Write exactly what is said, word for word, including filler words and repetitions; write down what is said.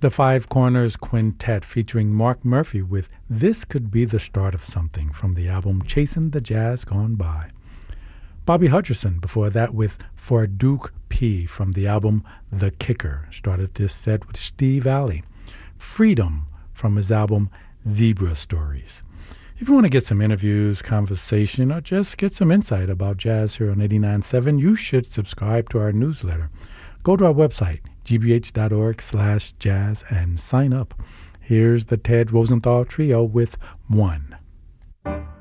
The Five Corners Quintet featuring Mark Murphy with This Could Be the Start of Something from the album Chasing the Jazz Gone By. Bobby Hutcherson before that with For Duke P from the album The Kicker started this set with Steve Alley. Freedom from his album Zebra Stories. If you want to get some interviews, conversation, or just get some insight about jazz here on eighty-nine point seven, you should subscribe to our newsletter. Go to our website, g b h dot org slash jazz, and sign up. Here's the Ted Rosenthal Trio with One.